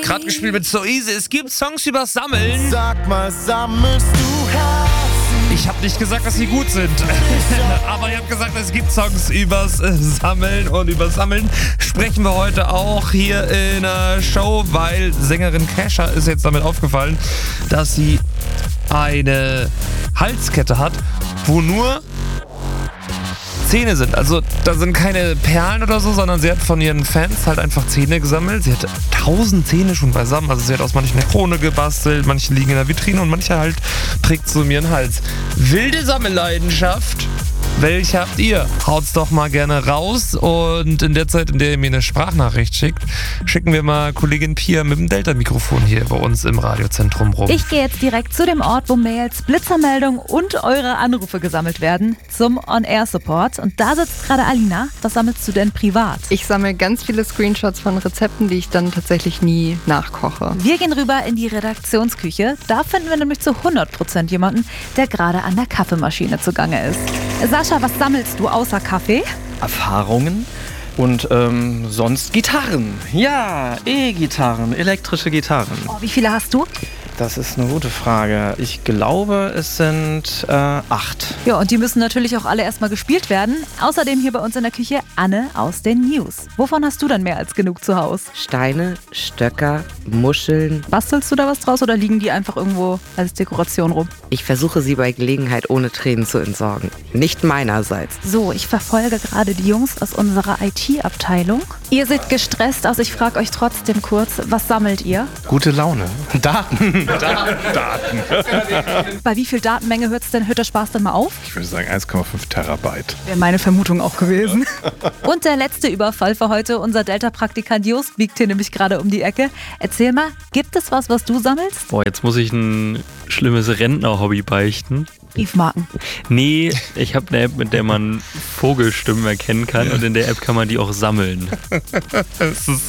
Gerade gespielt mit So Easy. Es gibt Songs über Sammeln. Sag mal, sammelst du Herzen? Ich habe nicht gesagt, dass sie gut sind. Aber ich habe gesagt, es gibt Songs übers Sammeln. Und über Sammeln sprechen wir heute auch hier in der Show, weil Sängerin Kesha ist jetzt damit aufgefallen, dass sie eine Halskette hat, wo nur Zähne sind. Also da sind keine Perlen oder so, sondern sie hat von ihren Fans halt einfach Zähne gesammelt. Sie hat 1000 Zähne schon beisammen. Also sie hat aus manchen eine Krone gebastelt, manche liegen in der Vitrine und manche halt trägt sie um ihren Hals. Wilde Sammelleidenschaft. Welche habt ihr? Haut's doch mal gerne raus. Und in der Zeit, in der ihr mir eine Sprachnachricht schickt, schicken wir mal Kollegin Pia mit dem Delta-Mikrofon hier bei uns im Radiozentrum rum. Ich gehe jetzt direkt zu dem Ort, wo Mails, Blitzermeldungen und eure Anrufe gesammelt werden, zum On-Air-Support. Und da sitzt gerade Alina. Was sammelst du denn privat? Ich sammle ganz viele Screenshots von Rezepten, die ich dann tatsächlich nie nachkoche. Wir gehen rüber in die Redaktionsküche. Da finden wir nämlich zu 100% jemanden, der gerade an der Kaffeemaschine zugange ist. Sascha, was sammelst du außer Kaffee? Erfahrungen und sonst Gitarren. Ja, E-Gitarren, elektrische Gitarren. Oh, wie viele hast du? Das ist eine gute Frage. Ich glaube, es sind 8. Ja, und die müssen natürlich auch alle erstmal gespielt werden. Außerdem hier bei uns in der Küche Anne aus den News. Wovon hast du denn mehr als genug zu Hause? Steine, Stöcker, Muscheln. Bastelst du da was draus oder liegen die einfach irgendwo als Dekoration rum? Ich versuche sie bei Gelegenheit ohne Tränen zu entsorgen. Nicht meinerseits. So, ich verfolge gerade die Jungs aus unserer IT-Abteilung. Ihr seht gestresst aus. Ich frage euch trotzdem kurz, was sammelt ihr? Gute Laune. Daten. Bei wie viel Datenmenge hört der Spaß dann mal auf? Ich würde sagen 1,5 Terabyte. Wäre meine Vermutung auch gewesen. Und der letzte Überfall für heute. Unser Delta-Praktikant Just biegt hier nämlich gerade um die Ecke. Erzähl mal, gibt es was du sammelst? Boah, jetzt muss ich ein schlimmes Rentner-Hobby beichten. Briefmarken. Nee, ich habe eine App, mit der man Vogelstimmen erkennen kann und in der App kann man die auch sammeln. Es ist